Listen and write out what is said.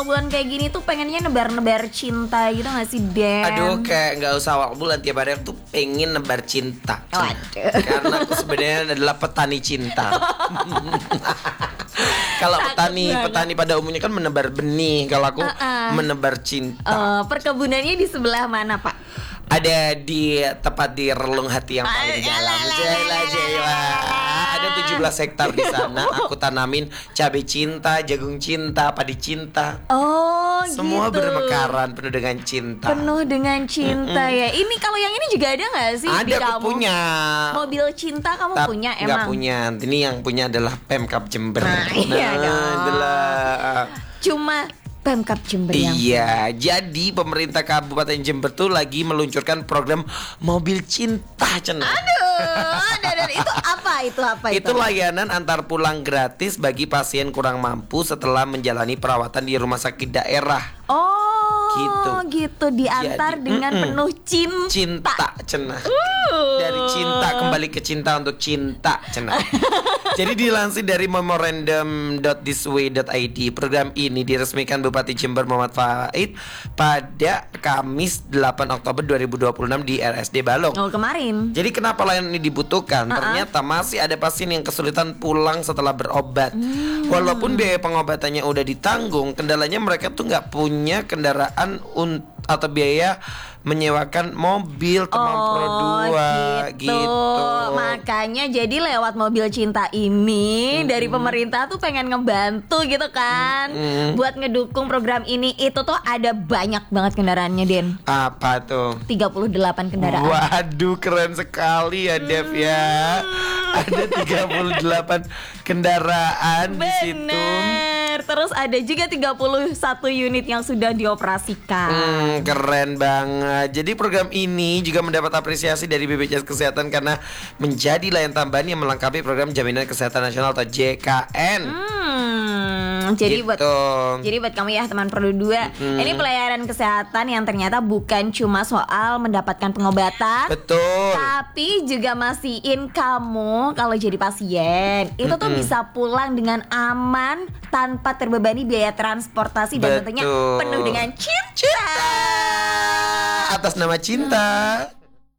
awal bulan kayak gini tuh pengennya nebar-nebar cinta gitu gak sih, Den? Aduh, kayak nggak usah awal bulan, tiap hari aku tuh pengen nebar cinta. Waduh. Karena aku sebenarnya adalah petani cinta. Kalau petani pada umumnya kan menebar benih, kalau aku menebar cinta. Perkebunannya di sebelah mana, Pak? Ada di tepat di relung hati yang paling dalam. Jela. Ada 17 hektar di sana. Aku tanamin cabai cinta, jagung cinta, padi cinta. Oh, Semua gitu. bermekaran penuh dengan cinta. Penuh dengan cinta ya. Ini kalau yang ini juga ada nggak sih di Ada, kamu? aku punya. Mobil cinta kamu punya Nggak emang? punya. Ini yang punya adalah Pemkab Jember. Nah, iya dong. adalah. Cuma Pemkab Jember yang Iya, jadi pemerintah Kabupaten Jember tuh lagi meluncurkan program mobil cinta, Cenah. dan itu apa? Itu layanan antar pulang gratis bagi pasien kurang mampu setelah menjalani perawatan di rumah sakit daerah. Oh, gitu diantar Jadi, dengan penuh cinta. Cinta, Cenah. Dari cinta kembali ke cinta untuk cinta, Cenah. Jadi dilansir dari memorandum.thisway.id, program ini diresmikan Bupati Jember Muhammad Faid pada Kamis 8 Oktober 2026 di RSD Balong. Oh, kemarin. Jadi kenapa layanan ini dibutuhkan? Ternyata masih ada pasien yang kesulitan pulang setelah berobat. Walaupun biaya pengobatannya udah ditanggung, kendalanya mereka tuh nggak punya kendaraan atau biaya menyewakan mobil teman Pro 2 gitu. Makanya jadi lewat mobil cinta ini dari pemerintah tuh pengen ngebantu gitu kan. Buat ngedukung program ini. Itu tuh ada banyak banget kendaraannya, Den. Apa tuh? 38 kendaraan. Waduh, keren sekali ya, Dev ya. Ada 38 kendaraan di situ. Bener. Terus ada juga 31 unit yang sudah dioperasikan. Keren banget. Jadi program ini juga mendapat apresiasi dari BPJS Kesehatan karena menjadi layanan tambahan yang melengkapi program Jaminan Kesehatan Nasional atau JKN. Jadi gitu. buat kamu ya teman Pro 2, ini pelayanan kesehatan yang ternyata bukan cuma soal mendapatkan pengobatan. Betul. Tapi juga mastiin kamu kalau jadi pasien itu tuh bisa pulang dengan aman tanpa terbebani biaya transportasi dan tentunya penuh dengan cinta. Atas nama cinta.